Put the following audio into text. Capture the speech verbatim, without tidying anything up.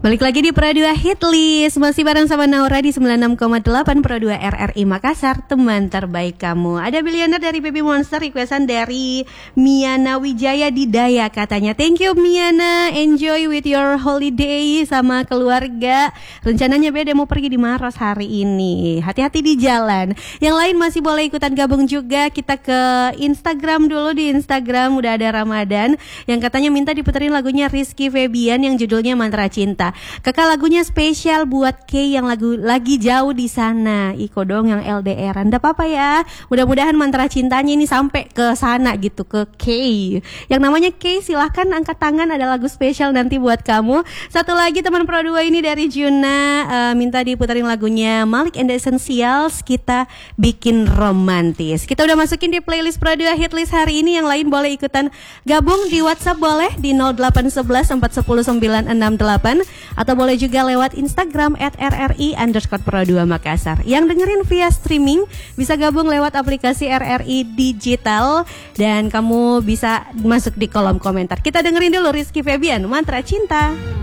Balik lagi di Pro dua Hit List. Masih bareng sama Naura di sembilan puluh enam koma delapan Pro dua R R I Makassar, teman terbaik kamu. Ada Billionaire dari Baby Monster, requestan dari Miana Wijaya di Daya katanya. Thank you Miana, enjoy with your holiday sama keluarga. Rencananya beda mau pergi di Maros hari ini. Hati-hati di jalan. Yang lain masih boleh ikutan gabung juga. Kita ke Instagram dulu. Di Instagram udah ada Ramadan yang katanya minta diputerin lagunya Rizky Febian yang judulnya Mantra Cinta. Kakak lagunya spesial buat Kay yang lagu lagi jauh di sana. Iko dong yang L D R-an. Nggak apa-apa ya. Mudah-mudahan mantra cintanya ini sampai ke sana gitu, ke Kay. Yang namanya Kay silahkan angkat tangan, ada lagu spesial nanti buat kamu. Satu lagi teman Pro dua ini dari Juna uh, minta diputerin lagunya Malik and the Essentials, Kita Bikin Romantis. Kita udah masukin di playlist Pro dua Hit List hari ini. Yang lain boleh ikutan gabung di WhatsApp, boleh di nol delapan satu satu empat satu nol sembilan enam delapan atau boleh juga lewat Instagram at R R I underscore Pro dua Makassar. Yang dengerin via streaming bisa gabung lewat aplikasi R R I Digital dan kamu bisa masuk di kolom komentar. Kita dengerin dulu Rizky Febian, Mantra Cinta.